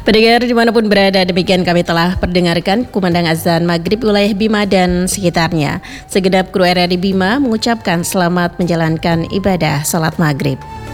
Pendengar dimanapun berada, demikian kami telah perdengarkan kumandang azan maghrib wilayah Bima dan sekitarnya. Segenap kru RRI Bima mengucapkan selamat menjalankan ibadah salat maghrib.